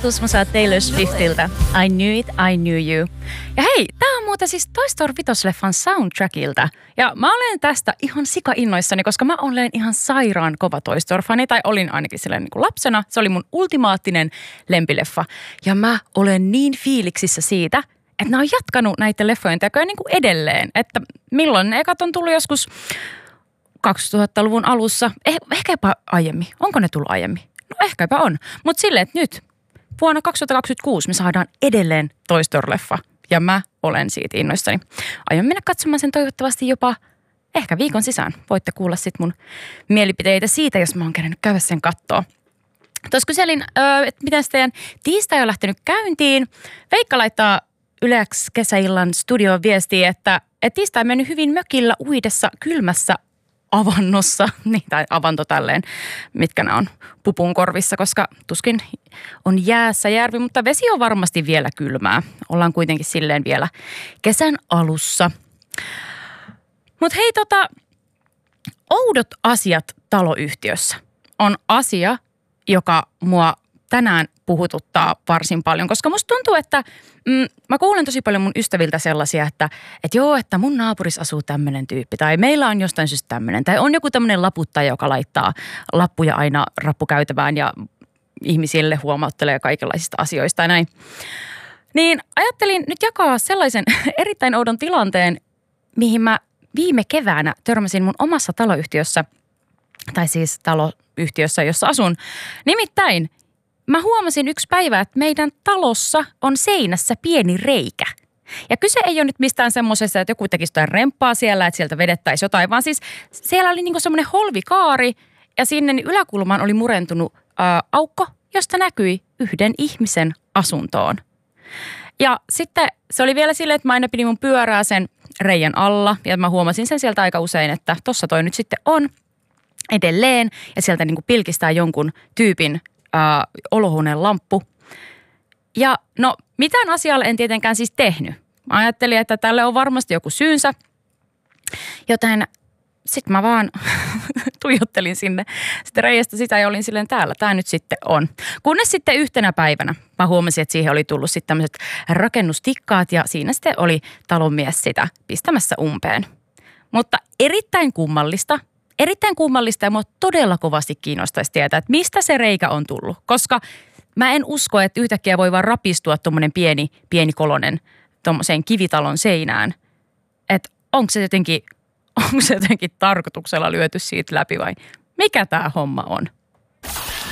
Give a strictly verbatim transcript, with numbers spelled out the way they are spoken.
aloitusmusa Taylor Swiftiltä. I knew it, I knew you. Ja hei, tää on muuten siis Toy Story viisi-leffan soundtrackilta. Ja mä olen tästä ihan sika-innoissani, koska mä olen ihan sairaan kova Toy Story-fani, tai olin ainakin silleen niin kuin lapsena. Se oli mun ultimaattinen lempileffa. Ja mä olen niin fiiliksissä siitä, että ne on jatkanut näitä leffojen tekoja niin kuin edelleen. Että milloin ne ekat on tullut joskus kaksituhattaluvun alussa, eh, ehkäpä aiemmin. Onko ne tullut aiemmin? No ehkäpä on. Mutta silleen, että nyt vuonna kaksituhattakaksikymmentäkuusi me saadaan edelleen Toy Story-leffa. Ja mä olen siitä innoissani. Aion mennä katsomaan sen toivottavasti jopa ehkä viikon sisään. Voitte kuulla sit mun mielipiteitä siitä, jos mä oon kerännyt käydä sen kattoo. Tuossa kyselin, että miten teidän tiistai on lähtenyt käyntiin. Veikka laittaa Yleäks kesäillan studioon viestiä, että, että tiistai on mennyt hyvin mökillä uidessa kylmässä avannossa, niin, tai avanto tälleen, mitkä nämä on pupun korvissa, koska tuskin on jäässä järvi, mutta vesi on varmasti vielä kylmää. Ollaan kuitenkin silleen vielä kesän alussa. Mutta hei tota, oudot asiat taloyhtiössä on asia, joka mua tänään puhututtaa varsin paljon, koska musta tuntuu, että mm, mä kuulen tosi paljon mun ystäviltä sellaisia, että et joo, että mun naapurissa asuu tämmöinen tyyppi tai meillä on jostain syystä tämmöinen tai on joku tämmöinen laputtaja, joka laittaa lappuja aina rappukäytävään ja ihmisille huomauttelee kaikenlaisista asioista ja näin. Niin ajattelin nyt jakaa sellaisen erittäin oudon tilanteen, mihin mä viime keväänä törmäsin mun omassa taloyhtiössä, tai siis taloyhtiössä, jossa asun. Nimittäin mä huomasin yksi päivä, että meidän talossa on seinässä pieni reikä. Ja kyse ei ole nyt mistään semmoisesta, että joku tekisi jotain remppaa siellä, että sieltä vedettäisiin jotain, vaan siis siellä oli niinku semmoinen holvikaari ja sinne yläkulmaan oli murentunut ää, aukko, josta näkyi yhden ihmisen asuntoon. Ja sitten se oli vielä silleen, että mä aina pidin mun pyörää sen reijän alla ja mä huomasin sen sieltä aika usein, että tossa toi nyt sitten on edelleen ja sieltä niinku pilkistää jonkun tyypin Äh, olohuoneen lamppu. Ja no mitään asialle en tietenkään siis tehnyt. Mä ajattelin, että tälle on varmasti joku syynsä. Joten sit mä vaan tuijottelin sinne sitten reiästä sitä ja olin silleen täällä. Tää nyt sitten on. Kunnes sitten yhtenä päivänä mä huomasin, että siihen oli tullut sitten tämmöiset rakennustikkaat ja siinä sitten oli talonmies sitä pistämässä umpeen. Mutta erittäin kummallista. Erittäin kummallista ja mua todella kovasti kiinnostaisi tietää, että mistä se reikä on tullut. Koska mä en usko, että yhtäkkiä voi vaan rapistua tommonen pieni, pieni kolonen tommoseen kivitalon seinään. Että onko se jotenkin, onko se jotenkin tarkoituksella lyöty siitä läpi vai mikä tää homma on?